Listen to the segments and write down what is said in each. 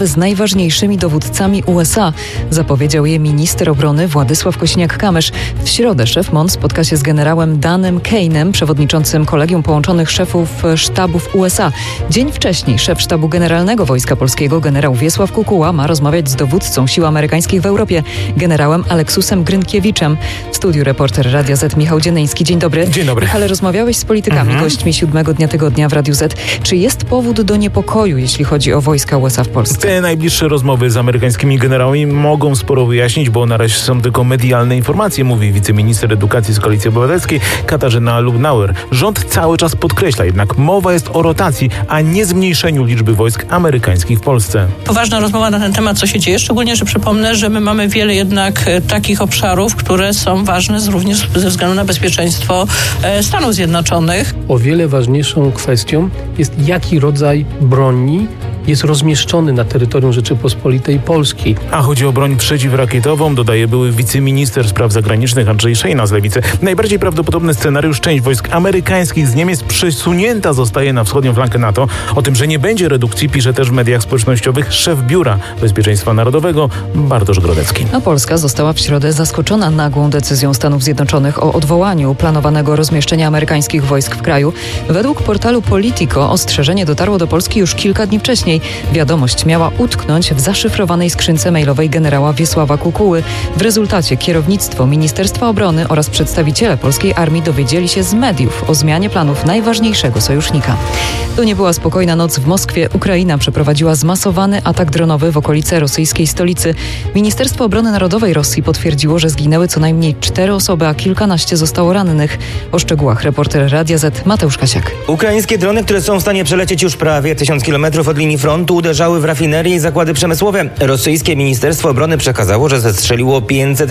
z najważniejszymi dowódcami USA, zapowiedział je minister obrony Władysław Kosiniak-Kamysz. W środę szef MON spotka się z generałem Danem Kane'em, przewodniczącym Kolegium Połączonych Szefów Sztabów USA. Dzień wcześniej szef Sztabu Generalnego Wojska Polskiego generał Wiesław Kukuła ma rozmawiać z dowódcą sił amerykańskich w Europie, generałem Aleksusem Grynkiewiczem. W studiu reporter Radia Z Michał Dzienyński. Dzień dobry. Dzień dobry. Ale rozmawiałeś z politykami, gośćmi 7 dnia tygodnia w Radiu Z. Czy jest powód do niepokoju, jeśli chodzi o wojska USA w Polsce? Te najbliższe rozmowy z amerykańskimi generałami mogą sporo wyjaśnić, bo na razie są tylko medialne informacje, mówi wiceminister edukacji z Koalicji Obywatelskiej Katarzyna Lubnauer. Rząd cały czas podkreśla, jednak mowa jest o rotacji, a nie zmniejszeniu liczby wojsk amerykańskich w Polsce. Poważna rozmowa na ten temat, co się dzieje, szczególnie, że przypomnę, że my mamy wiele jednak takich obszarów, które są ważne również ze względu na bezpieczeństwo Stanów Zjednoczonych. O wiele ważniejszą kwestią jest, jaki rodzaj broni jest rozmieszczony na terytorium Rzeczypospolitej Polskiej. A chodzi o broń przeciwrakietową, dodaje były wiceminister spraw zagranicznych Andrzej Szejna z Lewicy. Najbardziej prawdopodobny scenariusz: część wojsk amerykańskich z Niemiec przesunięta zostaje na wschodnią flankę NATO. O tym, że nie będzie redukcji, pisze też w mediach społecznościowych szef Biura Bezpieczeństwa Narodowego Bartosz Grodecki. A Polska została w środę zaskoczona nagłą decyzją Stanów Zjednoczonych o odwołaniu planowanego rozmieszczenia amerykańskich wojsk w kraju. Według portalu Politico ostrzeżenie dotarło do Polski już kilka dni wcześniej. Wiadomość miała utknąć w zaszyfrowanej skrzynce mailowej generała Wiesława Kukuły. W rezultacie kierownictwo Ministerstwa Obrony oraz przedstawiciele polskiej armii dowiedzieli się z mediów o zmianie planów najważniejszego sojusznika. To nie była spokojna noc w Moskwie. Ukraina przeprowadziła zmasowany atak dronowy w okolice rosyjskiej stolicy. Ministerstwo Obrony Narodowej Rosji potwierdziło, że zginęły co najmniej 4 osoby, a kilkanaście zostało rannych. O szczegółach reporter Radia Z Mateusz Kasiak. Ukraińskie drony, które są w stanie przelecieć już prawie 1000 kilometrów od linii frontu, uderzały w rafinerie i zakłady przemysłowe. Rosyjskie Ministerstwo Obrony przekazało, że zestrzeliło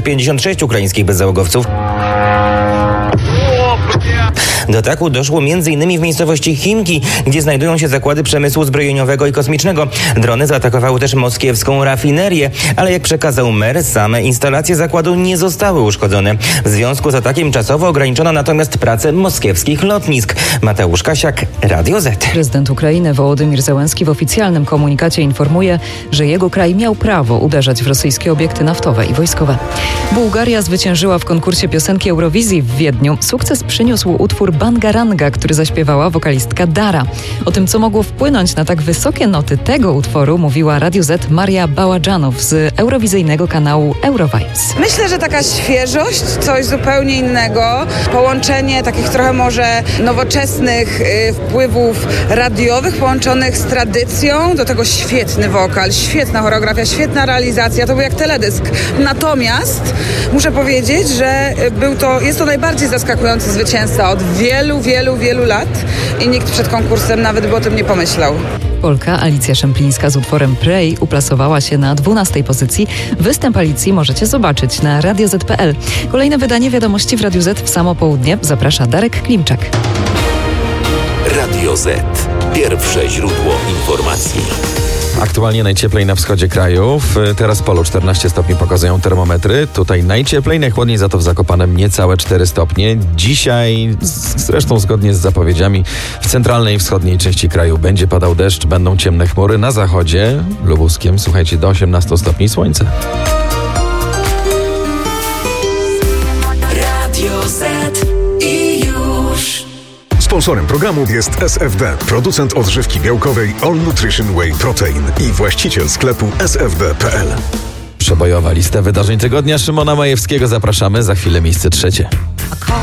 556 ukraińskich bezzałogowców. Do ataku doszło m.in. w miejscowości Chimki, gdzie znajdują się zakłady przemysłu zbrojeniowego i kosmicznego. Drony zaatakowały też moskiewską rafinerię, ale jak przekazał mer, same instalacje zakładu nie zostały uszkodzone. W związku z atakiem czasowo ograniczono natomiast pracę moskiewskich lotnisk. Mateusz Kasiak, Radio Z. Prezydent Ukrainy Wołodymir Zełenski w oficjalnym komunikacie informuje, że jego kraj miał prawo uderzać w rosyjskie obiekty naftowe i wojskowe. Bułgaria zwyciężyła w konkursie piosenki Eurowizji w Wiedniu. Sukces przyniósł utwór Bangaranga, który zaśpiewała wokalistka Dara. O tym, co mogło wpłynąć na tak wysokie noty tego utworu, mówiła Radiu Z Maria Baładżanow z eurowizyjnego kanału Eurovibes. Myślę, że taka świeżość, coś zupełnie innego, połączenie takich trochę może nowoczesnych wpływów radiowych połączonych z tradycją, do tego świetny wokal, świetna choreografia, świetna realizacja, to był jak teledysk. Natomiast muszę powiedzieć, że jest to najbardziej zaskakujący zwycięzca od wielu lat i nikt przed konkursem nawet by o tym nie pomyślał. Polka Alicja Szemplińska z utworem Pray uplasowała się na 12. pozycji. Występ Alicji możecie zobaczyć na radioz.pl. Kolejne wydanie wiadomości w Radiu Z w samo południe. Zaprasza Darek Klimczak. Radio Z. Pierwsze źródło informacji. Aktualnie najcieplej na wschodzie kraju. W Teraspolu 14 stopni pokazują termometry. Tutaj najcieplej, najchłodniej za to w Zakopanem niecałe 4 stopnie. Dzisiaj, zresztą zgodnie z zapowiedziami, w centralnej i wschodniej części kraju będzie padał deszcz, będą ciemne chmury. Na zachodzie, lubuskiem, słuchajcie, do 18 stopni słońce. Radio Z. Sponsorem programu jest SFD, producent odżywki białkowej All Nutrition Whey Protein i właściciel sklepu sfd.pl. Przebojowa lista wydarzeń tygodnia Szymona Majewskiego. Zapraszamy, za chwilę miejsce 3.